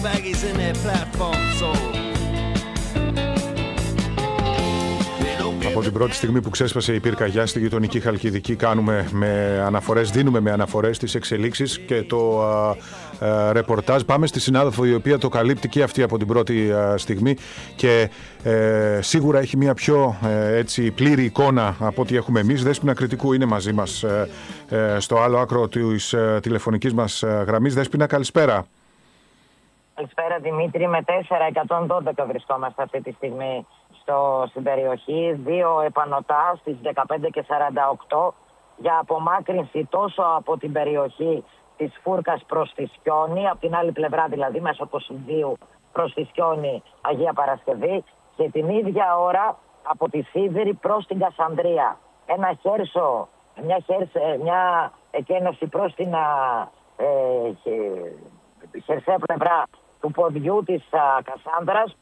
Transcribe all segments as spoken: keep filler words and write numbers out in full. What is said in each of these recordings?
baggies in their platform soul. Από την πρώτη στιγμή που ξέσπασε η πυρκαγιά στη γειτονική Χαλκιδική κάνουμε με αναφορές, δίνουμε με αναφορές τις εξελίξεις και το α, α, ρεπορτάζ. Πάμε στη συνάδελφο η οποία το καλύπτει και αυτή από την πρώτη α, στιγμή και ε, σίγουρα έχει μια πιο ε, έτσι, πλήρη εικόνα από ό,τι έχουμε εμείς. Δέσποινα Κρητικού είναι μαζί μας ε, ε, στο άλλο άκρο της ε, τηλεφωνικής μας ε, γραμμής. Δέσποινα, καλησπέρα. Καλησπέρα Δημήτρη, με τέσσερα εκατόν δώδεκα βρισκόμαστε αυτή τη στιγμή στο, στην περιοχή, δύο επανωτά στις δεκαπέντε και σαράντα οκτώ για απομάκρυνση τόσο από την περιοχή της Φούρκας προς τη Σκιώνη, από την άλλη πλευρά δηλαδή μέσω Κοσυνδίου προς τη Σκιώνη Αγία Παρασκευή, και την ίδια ώρα από τη Σίδηρη προς την Κασανδρία. Ένα χέρσο, μια, χέρσε, μια εκένωση προς την ε, χερσαία πλευρά του ποδιού της α, Κασάνδρας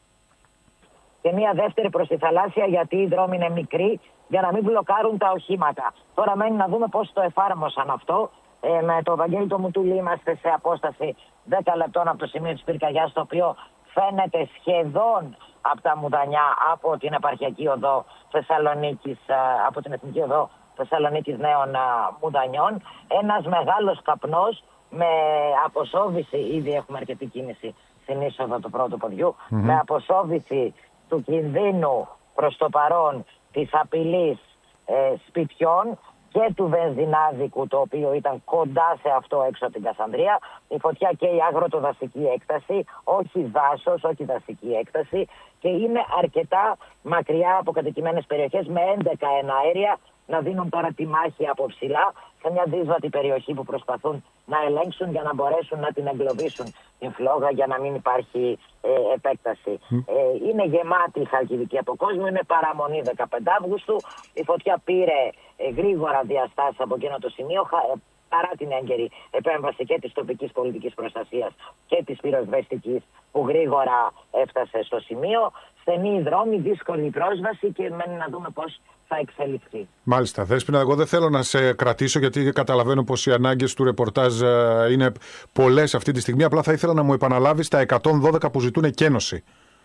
και μία δεύτερη προς τη θαλάσσια, γιατί οι δρόμοι είναι μικροί για να μην μπλοκάρουν τα οχήματα. Τώρα μένει να δούμε πώς το εφάρμοσαν αυτό. Ε, με το Βαγγέλη το Μουτούλη είμαστε σε απόσταση δέκα λεπτών από το σημείο της πυρκαγιάς, το οποίο φαίνεται σχεδόν από τα Μουδανιά, από την επαρχιακή οδό Θεσσαλονίκης, από την εθνική οδό Θεσσαλονίκης Νέων Μουδανιών. Ένας μεγάλος καπνός με αποσόβηση, ήδη έχουμε αρκετή κίνηση στην είσοδο του πρώτου ποδιού, mm-hmm. με αποσόβηση του κινδύνου προς το παρόν της απειλής ε, σπιτιών και του βενζινάδικου, το οποίο ήταν κοντά σε αυτό έξω από την Κασανδρία. Η φωτιά και η αγροτοδασική έκταση, όχι δάσος, όχι δασική έκταση, και είναι αρκετά μακριά από κατοικημένες περιοχές, με έντεκα εναέρια να δίνουν τώρα τη μάχη από ψηλά σε μια δύσβατη περιοχή που προσπαθούν να ελέγξουν για να μπορέσουν να την εγκλωβίσουν την φλόγα για να μην υπάρχει ε, επέκταση. Mm. Ε, είναι γεμάτη η Χαλκιδική από κόσμο, είναι παραμονή δεκαπέντε Αυγούστου. Η φωτιά πήρε ε, γρήγορα διαστάσεις από εκείνο το σημείο, ε, παρά την έγκαιρη επέμβαση και της τοπικής πολιτικής προστασίας και της πυροσβεστικής που γρήγορα έφτασε στο σημείο. Στενή δρόμη, δύσκολη πρόσβαση και μένει να δούμε πώς θα εξελιχθεί. Μάλιστα. Δέσποινα, εγώ δεν θέλω να σε κρατήσω γιατί καταλαβαίνω πως οι ανάγκες του ρεπορτάζ είναι πολλές αυτή τη στιγμή. Απλά θα ήθελα να μου επαναλάβεις τα εκατόν δώδεκα που ζητούν εκένωση.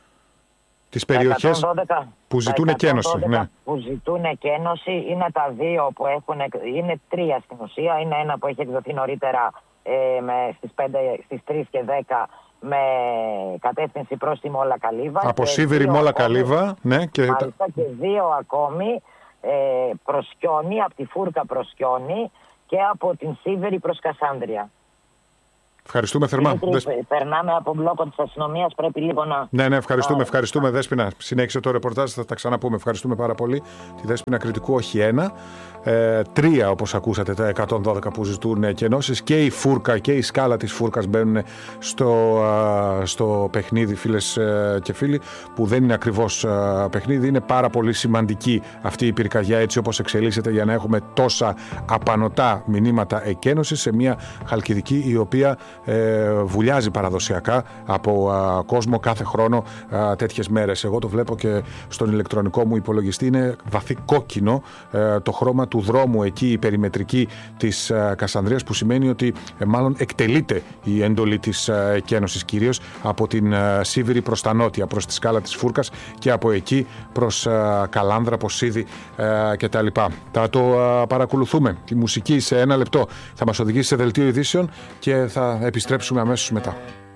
Τις περιοχές εκατόν δώδεκα, που ζητούν εκένωση. Ναι. Που ζητούν εκένωση είναι τα δύο που έχουν, είναι τρία στην ουσία. Είναι ένα που έχει εκδοθεί νωρίτερα ε, με, στις, πέντε, στις τρεις και δέκα με κατεύθυνση προς τη Μόλα Καλύβα. Από Σίβηρη Μόλα Καλύβα, ναι. Και... Μάλιστα, και δύο ακόμη ε, προς Σκιώνη, από τη Φούρκα προς Σκιώνη και από την Σίβηρη προς Κασάνδρεια. Ευχαριστούμε θερμά. Δημήτρη, περνάμε από μπλόκο της αστυνομίας, πρέπει λίγο να... Ναι, ναι, ευχαριστούμε, ευχαριστούμε Δέσποινα. Συνέχισε το ρεπορτάζ, θα τα ξαναπούμε. Ευχαριστούμε πάρα πολύ τη Δέσποινα Κρητικού, όχι ένα. Ε, τρία, όπως ακούσατε, τα εκατόν δώδεκα που ζητούν εκενώσεις. Και η Φούρκα και η σκάλα της Φούρκας μπαίνουν στο, α, στο παιχνίδι, φίλες και φίλοι, που δεν είναι ακριβώς α, παιχνίδι. Είναι πάρα πολύ σημαντική αυτή η πυρκαγιά έτσι όπως εξελίσσεται, για να έχουμε τόσα απανωτά μηνύματα εκένωσης σε μια Χαλκιδική η οποία ε, βουλιάζει παραδοσιακά από α, κόσμο κάθε χρόνο α, τέτοιες μέρες. Εγώ το βλέπω και στον ηλεκτρονικό μου υπολογιστή, είναι βαθύ κόκκινο ε, το χρώμα του δρόμου εκεί, η περιμετρική της uh, Κασανδρίας, που σημαίνει ότι ε, μάλλον εκτελείται η έντολη της uh, εκένωσης, κυρίως από την uh, Σίβηρη προς τα νότια, προς τη σκάλα της Φούρκας, και από εκεί προς uh, Καλάνδρα, Ποσίδη uh, κτλ. Θα το uh, παρακολουθούμε. Τη μουσική σε ένα λεπτό θα μας οδηγήσει σε δελτίο ειδήσεων και θα επιστρέψουμε αμέσως μετά.